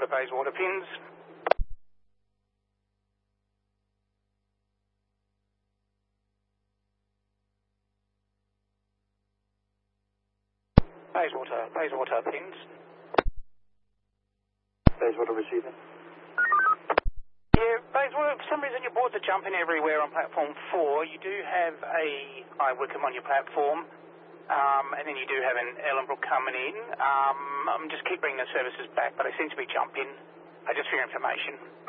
Bayswater pins. Bayswater pins. Bayswater receiving. Yeah, Bayswater, for some reason your boards are jumping everywhere on platform 4. You do have a High Wycombe on your platform, and then you do have an Ellenbrook coming in. I'm just keep bringing the services back, but they seem to be jumping. Just for your information.